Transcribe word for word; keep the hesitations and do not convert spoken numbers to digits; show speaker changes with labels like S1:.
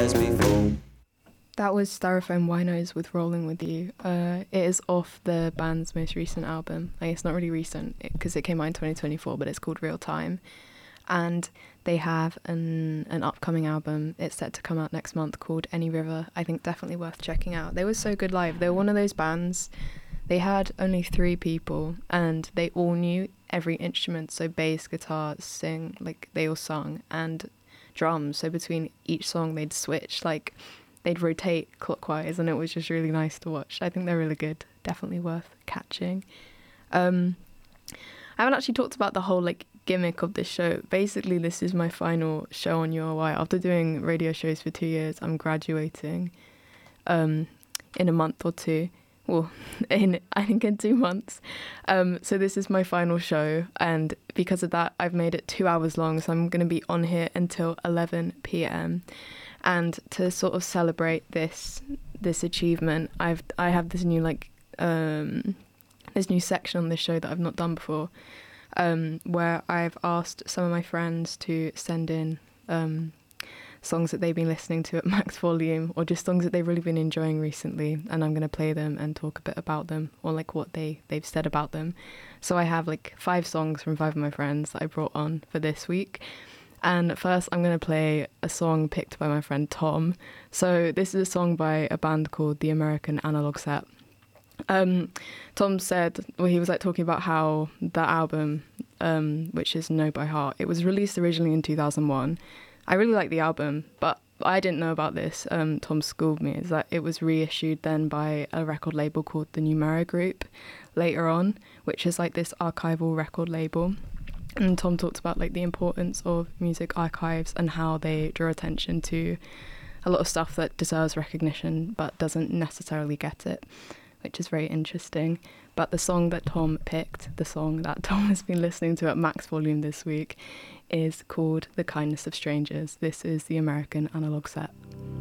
S1: as before.
S2: That was Styrofoam Winos with Rolling With You. Uh, it is off the band's most recent album. Like, it's not really recent because it, it came out in twenty twenty-four, but it's called Real Time. And they have an an upcoming album. It's set to come out next month called Any River. I think definitely worth checking out. They were so good live. They were one of those bands. They had only three people and they all knew every instrument. So bass, guitar, sing, like they all sung, and drums. So between each song they'd switch, like they'd rotate clockwise, and it was just really nice to watch. I think they're really good. Definitely worth catching. Um, I haven't actually talked about the whole like gimmick of this show. Basically, this is my final show on U R Y. After doing radio shows for two years, I'm graduating um, in a month or two. Well, in I think in two months. Um, so this is my final show, and because of that, I've made it two hours long. So I'm going to be on here until eleven p.m. And to sort of celebrate this this achievement, I've I have this new like um, this new section on this show that I've not done before, um, where I've asked some of my friends to send in um, songs that they've been listening to at max volume, or just songs that they've really been enjoying recently, and I'm going to play them and talk a bit about them, or like what they they've said about them. So I have like five songs from five of my friends that I brought on for this week. And first I'm going to play a song picked by my friend Tom. So this is a song by a band called The American Analog Set. Um, Tom said, well, he was like talking about how that album, um, which is Know by Heart, it was released originally in two thousand one. I really like the album, but I didn't know about this. Um, Tom schooled me, is that it was reissued then by a record label called the Numera Group later on, which is like this archival record label. And Tom talked about like the importance of music archives and how they draw attention to a lot of stuff that deserves recognition but doesn't necessarily get it, which is very interesting. But the song that Tom picked, the song that Tom has been listening to at max volume this week, is called The Kindness of Strangers. This is The American Analog Set.